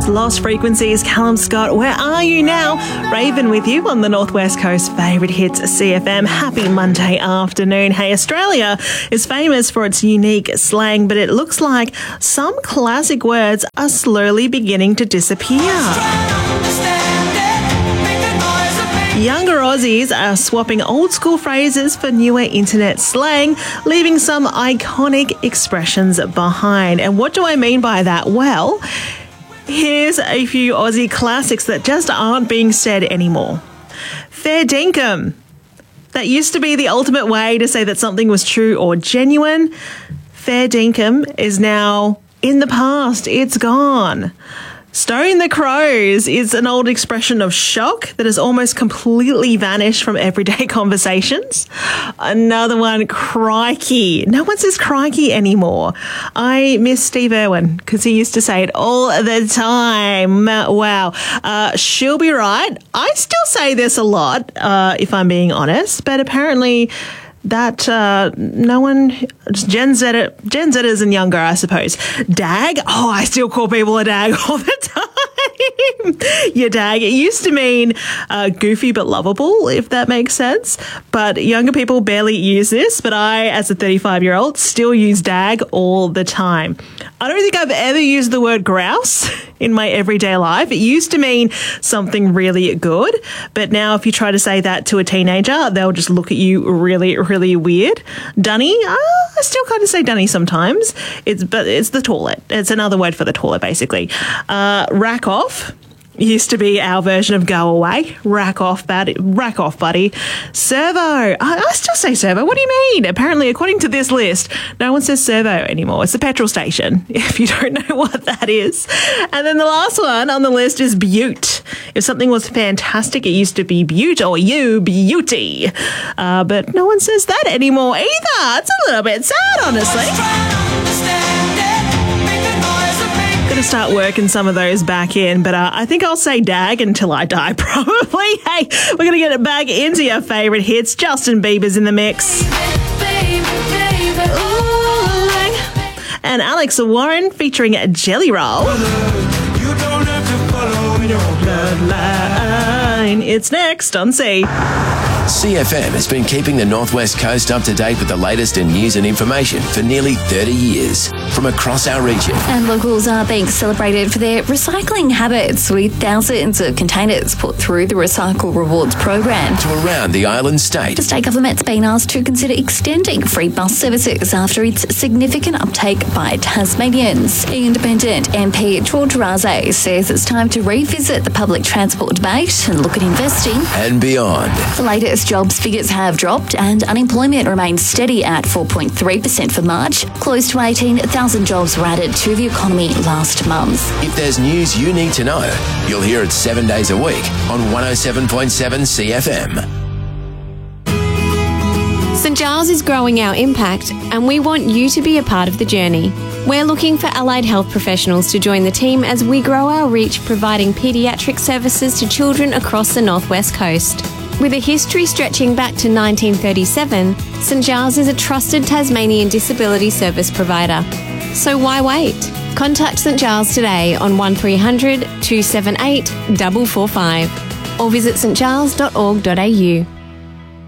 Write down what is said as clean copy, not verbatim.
It's Lost Frequencies. Callum Scott, where are you now? Raven with you on the Northwest Coast favourite hits CFM. Happy Monday afternoon. Hey, Australia is famous for its unique slang, but it looks like some classic words are slowly beginning to disappear. Younger Aussies are swapping old school phrases for newer internet slang, leaving some iconic expressions behind. And what do I mean by that? Well, here's a few Aussie classics that just aren't being said anymore. Fair dinkum. That used to be the ultimate way to say that something was true or genuine. Fair dinkum is now in the past. It's gone. Stone the crows is an old expression of shock that has almost completely vanished from everyday conversations. Another one, crikey. No one says crikey anymore. I miss Steve Irwin because he used to say it all the time. Wow. She'll be right. I still say this a lot, if I'm being honest, but apparently that no one, Gen Zers and younger, I suppose. Dag? Oh, I still call people a dag all the time. You dag. It used to mean goofy but lovable, if that makes sense. But younger people barely use this, but I, as a 35-year-old, still use dag all the time. I don't think I've ever used the word grouse in my everyday life. It used to mean something really good, but now if you try to say that to a teenager, they'll just look at you really, really weird. Dunny? I still kind of say dunny sometimes. It's the toilet. It's another word for the toilet, basically. Rack off used to be our version of go away. Rack off, buddy. Servo. I still say servo. What do you mean? Apparently, according to this list, no one says servo anymore. It's the petrol station, if you don't know what that is. And then the last one on the list is beaut. If something was fantastic, it used to be beaut or you beauty. But no one says that anymore either. It's a little bit sad, honestly. Going to start working some of those back in, but I think I'll say dag until I die, probably. Hey, we're going to get it back into your favourite hits. Justin Bieber's in the mix. And Alex Warren featuring Jelly Roll. You don't have to follow your bloodline. It's next on C. CFM has been keeping the Northwest Coast up to date with the latest in news and information for nearly 30 years from across our region. And locals are being celebrated for their recycling habits, with thousands of containers put through the Recycle Rewards program. To around the island state. The state government's been asked to consider extending free bus services after its significant uptake by Tasmanians. Independent MP George Raze says it's time to revisit the public transport debate and look at investing and beyond. The latest jobs figures have dropped and unemployment remains steady at 4.3% for March. Close to 18,000 jobs were added to the economy last month. If there's news you need to know, you'll hear it 7 days a week on 107.7 CFM. St Giles is growing our impact and we want you to be a part of the journey. We're looking for allied health professionals to join the team as we grow our reach, providing paediatric services to children across the Northwest Coast. With a history stretching back to 1937, St Giles is a trusted Tasmanian disability service provider. So why wait? Contact St Giles today on 1300 278 445 or visit stgiles.org.au.